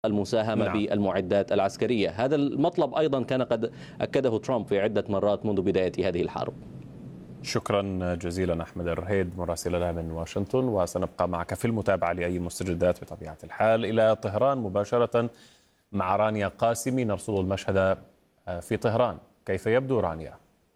المساهمة نعم. بالمعدات العسكرية. هذا المطلب أيضا كان قد أكده ترامب في عدة مرات منذ بداية هذه الحرب. شكرا جزيلا أحمد الرهيد مراسلنا من واشنطن، وسنبقى معك في المتابعة لأي مستجدات بطبيعة الحال. إلى طهران مباشرة مع رانيا قاسمي، نرصد المشهد في طهران. كيف يبدو رانيا؟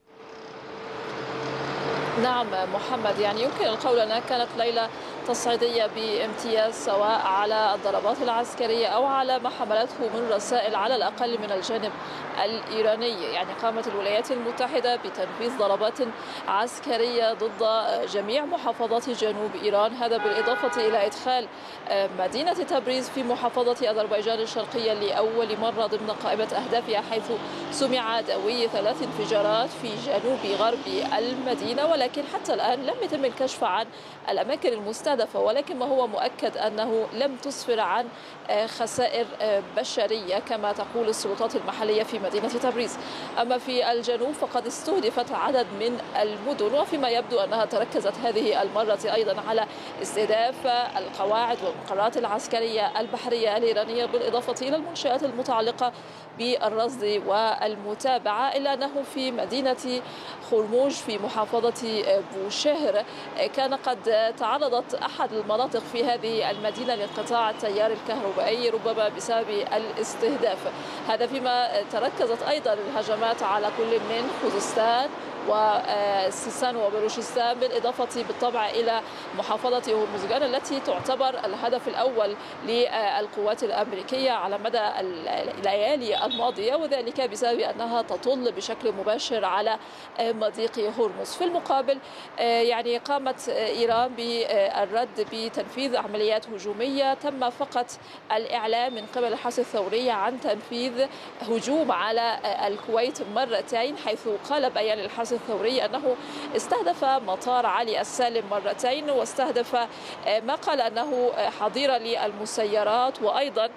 نعم محمد، يمكن القول أنها كانت ليلة تصعيدية بامتياز، سواء على الضربات العسكرية أو على ما حملته من رسائل على الأقل من الجانب الإيراني. قامت الولايات المتحدة بتنفيذ ضربات عسكرية ضد جميع محافظات جنوب إيران، هذا بالإضافة إلى إدخال مدينة تبريز في محافظة أذربيجان الشرقية لأول مرة ضمن قائمة أهدافها، حيث سمع دوي 3 انفجارات في جنوب غرب المدينة. ولكن حتى الآن لم يتم الكشف عن الأماكن المستهدفة، ولكن ما هو مؤكد أنه لم تسفر عن خسائر بشرية كما تقول السلطات المحلية في مدينة تبريز. أما في الجنوب فقد استهدفت عدد من المدن، وفيما يبدو أنها تركزت هذه المرة أيضا على استهداف القواعد والمقرات العسكرية البحرية الإيرانية، بالإضافة إلى المنشآت المتعلقة بالرصد والمتابعة. إلا أنه في مدينة خرموج في محافظة بوشهر كان قد تعرضت أحد المناطق في هذه المدينة لانقطاع التيار الكهربائي، ربما بسبب الاستهداف. هذا فيما تركزت أيضا الهجمات على كل من خوزستان وسيستان وبلوشستان، بالإضافة بالطبع إلى محافظة هرمزغان التي تعتبر الهدف الأول للقوات الأمريكية على مدى الليالي الماضية، وذلك بسبب أنها تطل بشكل مباشر على مضيق هرمز. في المقابل قامت إيران بالرد بتنفيذ عمليات هجومية. تم فقط الإعلام من قبل الحرس الثوري عن تنفيذ هجوم على الكويت مرتين، حيث قال بيان الحرس الثوري أنه استهدف مطار علي السالم مرتين، واستهدف ما قال أنه حظيرة للمسيرات، وأيضا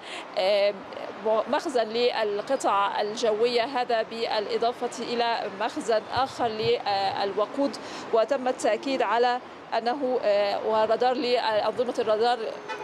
مخزن للقطع الجوية، هذا بالإضافة إلى مخزن آخر للوقود. وتم التأكيد على أنه ورادار لأنظمة الرادار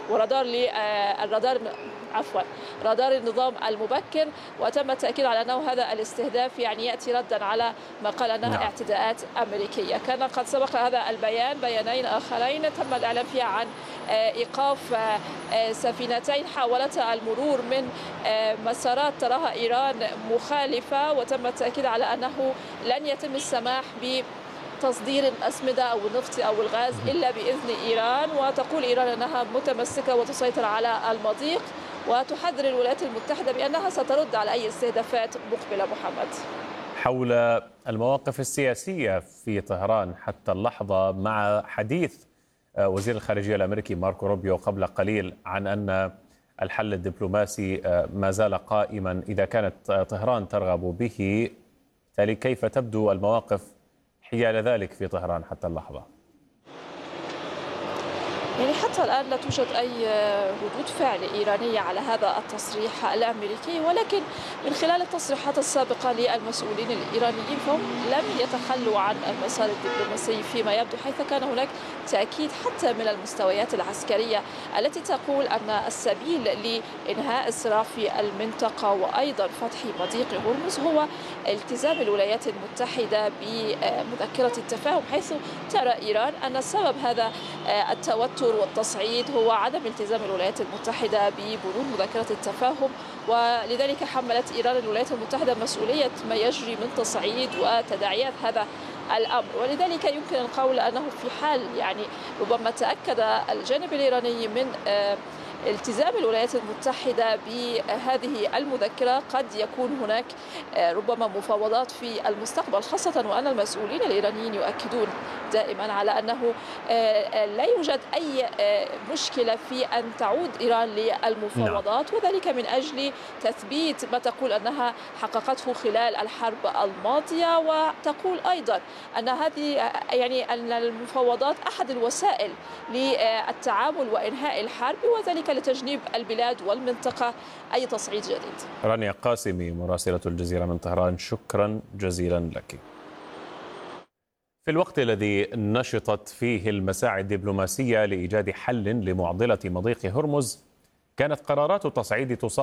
رادار النظام المبكر. وتم التأكيد على أنه هذا الاستهداف يأتي ردا على ما قال أنها اعتداءات أمريكية. كان قد سبق هذا البيان بيانين آخرين تم الإعلان فيها عن إيقاف سفينتين حاولتا المرور من مسارات تراها إيران مخالفة، وتم التأكيد على أنه لن يتم السماح تصدير الأسمدة أو النفط أو الغاز إلا بإذن إيران. وتقول إيران أنها متمسكة وتسيطر على المضيق، وتحذر الولايات المتحدة بأنها سترد على أي استهدافات مقبلة. محمد، حول المواقف السياسية في طهران حتى اللحظة، مع حديث وزير الخارجية الأمريكي ماركو روبيو قبل قليل عن أن الحل الدبلوماسي ما زال قائما إذا كانت طهران ترغب به، بالتالي كيف تبدو المواقف حيال ذلك في طهران حتى اللحظة؟ حتى الآن لا توجد أي ردود فعل إيرانية على هذا التصريح الأمريكي، ولكن من خلال التصريحات السابقة للمسؤولين الإيرانيين فهم لم يتخلوا عن المسار الدبلوماسي فيما يبدو، حيث كان هناك تأكيد حتى من المستويات العسكرية التي تقول أن السبيل لإنهاء الصراع في المنطقة وأيضا فتح مضيق هرمز هو التزام الولايات المتحدة بمذكرة التفاهم، حيث ترى إيران أن سبب هذا التوتر والتصعيد هو عدم التزام الولايات المتحدة ببنود مذكرة التفاهم. ولذلك حملت إيران الولايات المتحدة مسؤولية ما يجري من تصعيد وتداعيات هذا الأمر. ولذلك يمكن القول أنه في حال ربما تأكد الجانب الإيراني من التزام الولايات المتحدة بهذه المذكرة، قد يكون هناك ربما مفاوضات في المستقبل، خاصة وأن المسؤولين الإيرانيين يؤكدون دائما على أنه لا يوجد أي مشكلة في أن تعود إيران للمفاوضات، وذلك من أجل تثبيت ما تقول أنها حققته خلال الحرب الماضية. وتقول أيضا أن هذه أن المفاوضات أحد الوسائل للتعامل وإنهاء الحرب، وذلك لتجنيب البلاد والمنطقة أي تصعيد جديد. رانيا قاسمي مراسلة الجزيرة من طهران، شكرا جزيلا لك. في الوقت الذي نشطت فيه المساعي الدبلوماسية لإيجاد حل لمعضلة مضيق هرمز، كانت قرارات التصعيد